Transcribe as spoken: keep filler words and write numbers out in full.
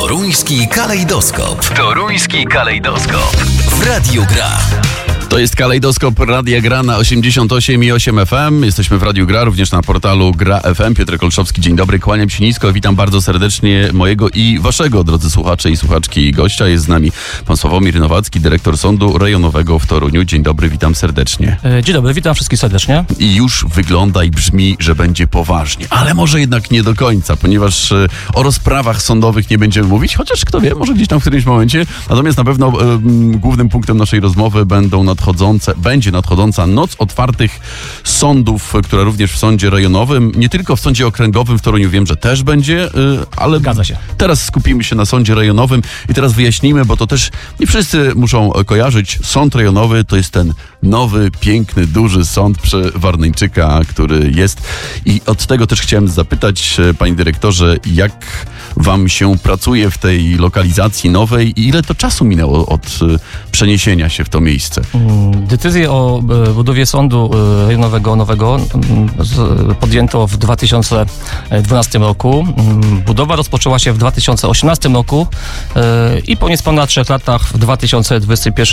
Toruński kalejdoskop. Toruński kalejdoskop. W Radiu Gra. To jest kalejdoskop Radia Gra na osiemdziesiąt osiem i osiem F M. Jesteśmy w Radiu Gra, również na portalu Gra F M. Piotr Kolczowski, dzień dobry, kłaniam się nisko. Witam bardzo serdecznie mojego i waszego, drodzy słuchacze i słuchaczki, gościa. Jest z nami pan Sławomir Nowacki, dyrektor Sądu Rejonowego w Toruniu. Dzień dobry, witam serdecznie. Dzień dobry, witam wszystkich serdecznie. I już wygląda i brzmi, że będzie poważnie. Ale może jednak nie do końca, ponieważ o rozprawach sądowych nie będziemy mówić, chociaż kto wie, może gdzieś tam w którymś momencie. Natomiast na pewno e, głównym punktem naszej rozmowy będą nadchodzące, będzie nadchodząca Noc Otwartych Sądów, która również w Sądzie Rejonowym, nie tylko w Sądzie Okręgowym w Toruniu, wiem, że też będzie, e, ale Zgadza się. Teraz skupimy się na Sądzie Rejonowym i teraz wyjaśnimy, bo to też nie wszyscy muszą kojarzyć. Sąd Rejonowy to jest ten nowy, piękny, duży sąd przy Warneńczyka, który jest. I od tego też chciałem zapytać, panie dyrektorze, jak wam się pracuje w tej lokalizacji nowej i ile to czasu minęło od przeniesienia się w to miejsce? Decyzję o budowie Sądu Rejonowego nowego podjęto w dwa tysiące dwunastym roku. Budowa rozpoczęła się w dwa tysiące osiemnastym roku i po niespełna trzech latach w dwa tysiące dwudziestym pierwszym